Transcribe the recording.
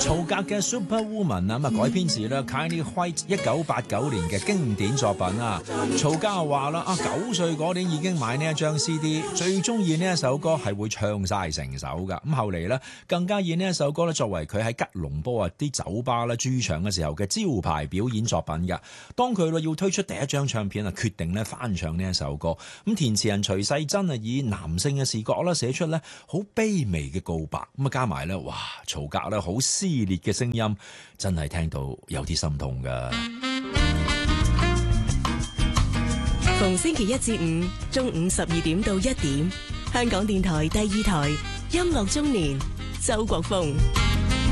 曹格嘅 Superwoman 啊，改編自咧 Kylie White 1989年嘅經典作品啊。曹格話啦，9歲嗰年已經買呢一張 CD， 最中意呢一首歌係會唱晒成首噶。咁後嚟咧更加以呢一首歌咧作為佢喺吉隆坡啲酒吧咧駐場嘅時候嘅招牌表演作品噶。當佢要推出第一張唱片啊，決定咧翻唱呢一首歌。咁填詞人徐世珍啊，以男性嘅視角啦寫出咧好卑微嘅告白。咁啊加埋咧，哇，曹格咧好撕裂嘅聲音，真係聽到有啲心痛噶。 逢星期一至五中午12點到1點，香港電台第2台音樂中年，周國峰。